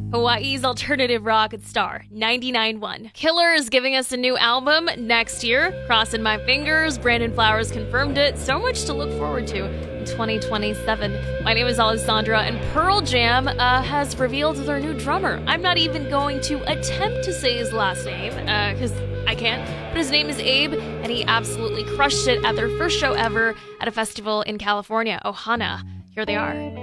Hawaii's alternative rock star, 99.1. Killer is giving us a new album next year. Crossing my fingers, Brandon Flowers confirmed it. So much to look forward to in 2027. My name is Alessandra, and Pearl Jam has revealed their new drummer. I'm not even going to attempt to say his last name, because I can't, but his name is Abe, and he absolutely crushed it at their first show ever at a festival in California, Ohana. Here they are.